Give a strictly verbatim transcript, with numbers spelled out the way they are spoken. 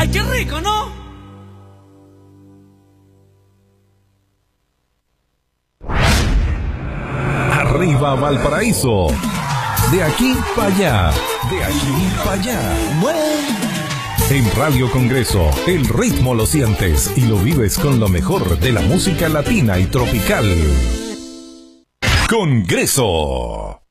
¡Ay, qué rico!, ¿no? Arriba Valparaíso. De aquí para allá. De aquí para allá. En Radio Congreso, el ritmo lo sientes y lo vives con lo mejor de la música latina y tropical. Congreso.